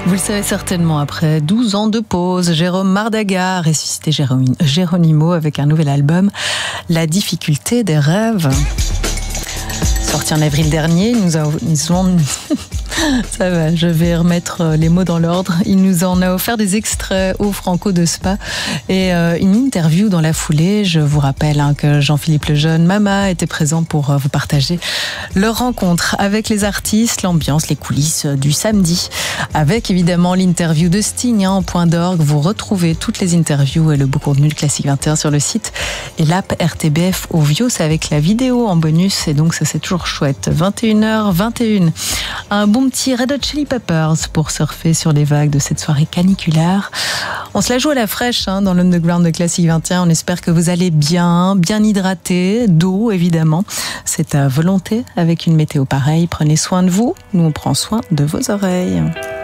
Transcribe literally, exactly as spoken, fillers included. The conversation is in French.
Vous le savez certainement, après douze ans de pause, Jérôme Mardaga a ressuscité Geronimo avec un nouvel album, La difficulté des rêves. Sorti en avril dernier, nous avons... Ça va, je vais remettre les mots dans l'ordre. Il nous en a offert des extraits au Franco de Spa et euh, une interview dans la foulée. Je vous rappelle hein, que Jean-Philippe Lejeune, Mama, était présent pour euh, vous partager leur rencontre avec les artistes, l'ambiance, les coulisses du samedi. Avec évidemment l'interview de Sting hein, en point d'orgue. Vous retrouvez toutes les interviews et le beau contenu de Classique vingt et un sur le site et l'app R T B F Ovio. C'est avec la vidéo en bonus et donc ça c'est toujours chouette. vingt et une heures vingt et une. Un bon petit Red Hot Chili Peppers pour surfer sur les vagues de cette soirée caniculaire. On se la joue à la fraîche hein, dans l'underground de Classique vingt et un. On espère que vous allez bien, bien hydraté, d'eau évidemment. C'est à volonté avec une météo pareille. Prenez soin de vous. Nous on prend soin de vos oreilles.